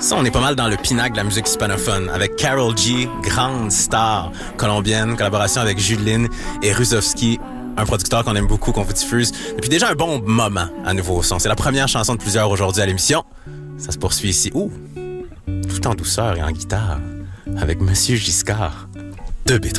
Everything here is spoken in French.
Ça, on est pas mal dans le pinacle de la musique hispanophone, avec Karol G, grande star colombienne, collaboration avec Judeline et Rusovski, un producteur qu'on aime beaucoup, qu'on vous diffuse depuis déjà un bon moment à Nouveau Son. C'est la première chanson de plusieurs aujourd'hui à l'émission. Ça se poursuit ici, tout en douceur et en guitare, avec Monsieur Giscard de B3.